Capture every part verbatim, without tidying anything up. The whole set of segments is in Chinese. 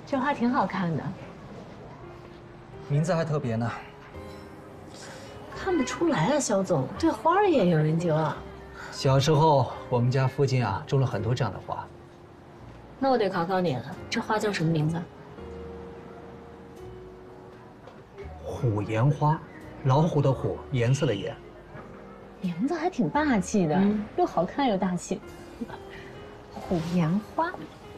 这花挺好看的， 名字还特别呢。 看不出来啊，肖总对花儿也有研究啊。 小时候我们家附近啊种了很多这样的花。 那我得考考你了，这花叫什么名字？ 虎岩花，老虎的虎，颜色的颜。 名字还挺霸气的，嗯、又好看又大气。虎岩花。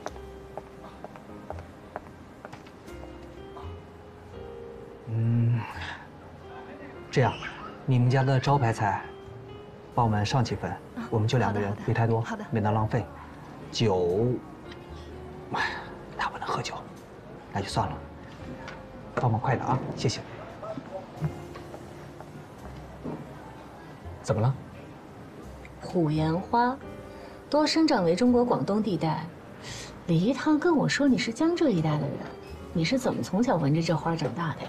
嗯，这样，你们家的招牌菜，帮我们上几份，啊、我们就两个人，别太多，好的，免得浪费。酒，哎，他不能喝酒，那就算了。帮忙快点啊，谢谢。怎么了？ 虎岩花，多生长为中国广东地带。李一汤跟我说你是江浙一带的人，你是怎么从小闻着这花长大的呀？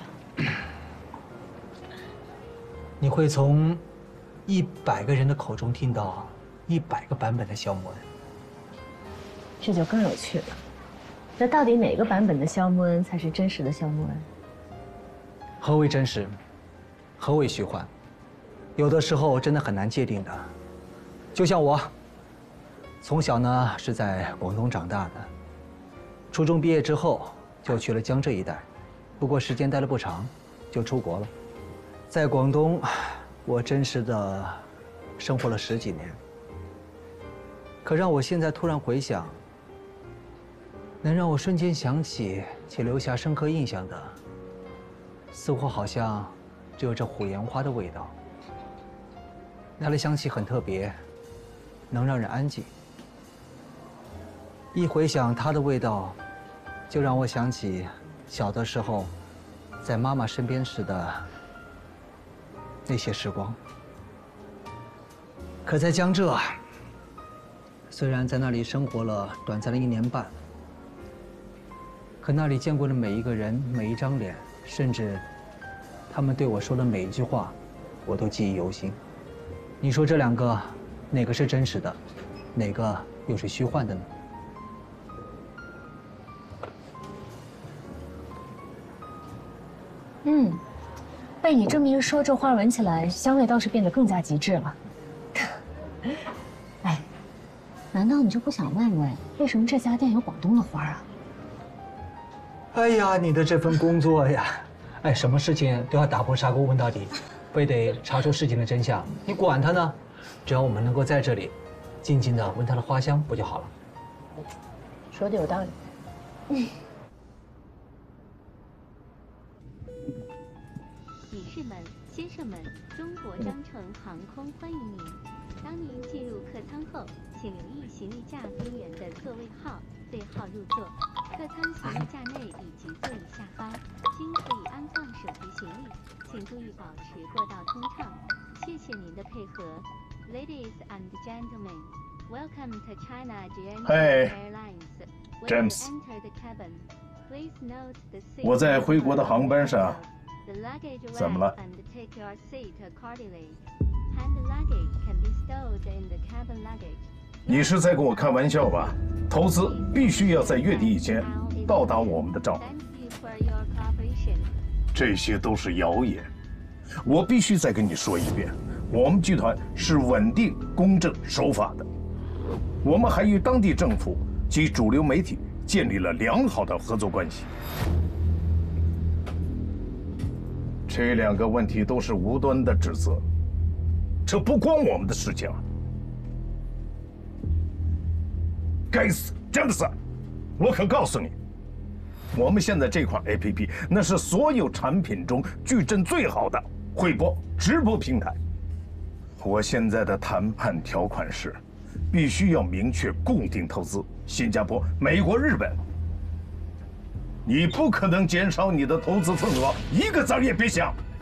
你会从一百个人的口中听到一百个版本的肖木恩， 这就更有趣了。那到底哪个版本的肖木恩才是真实的肖木恩？ 何为真实？何为虚幻？有的时候真的很难界定的。就像我，从小呢是在广东长大的，初中毕业之后就去了江浙一带，不过时间待了不长，就出国了。在广东，我真实的生活了十几年。可让我现在突然回想，能让我瞬间想起且留下深刻印象的，似乎好像只有这虎岩花的味道。它的香气很特别，能让人安静。一回想它的味道，就让我想起小的时候，在妈妈身边时的那些时光。可在江浙，虽然在那里生活了短暂的一年半，可那里见过的每一个人、每一张脸，甚至他们对我说的每一句话，我都记忆犹新。你说这两个，哪个是真实的，哪个又是虚幻的呢？ 嗯，被你这么一说，这花闻起来香味倒是变得更加极致了。哎，难道你就不想问问，为什么这家店有广东的花啊？ 哎呀，你的这份工作呀，哎，什么事情都要打破砂锅问到底，非得查出事情的真相。你管它呢？只要我们能够在这里，静静地闻它的花香，不就好了？ 说的有道理。嗯。 女士们、先生们，中国章程航空欢迎您。当您进入客舱后，请留意行李架边缘的座位号，对号入座。客舱行李架内以及座椅下方均可以安放手提行李，请注意保持过道通畅。谢谢您的配合。Ladies and gentlemen, welcome to China Jiangsu Airlines. James. Enter the cabin. Please note the seat. 我在回国的航班上。怎么了？你是在跟我开玩笑吧？投资必须要在月底以前到达我们的账户。这些都是谣言，我必须再跟你说一遍，我们剧团是稳定、公正、守法的。我们还与当地政府及主流媒体建立了良好的合作关系。这两个问题都是无端的指责，这不关我们的事情啊！该死，詹姆斯，我可告诉你，我们现在这款 A P P 那是所有产品中矩阵最好的汇播直播平台。我现在的谈判条款是，必须要明确固定投资新加坡、美国、日本。你不可能减少你的投资份额，一个字也别想。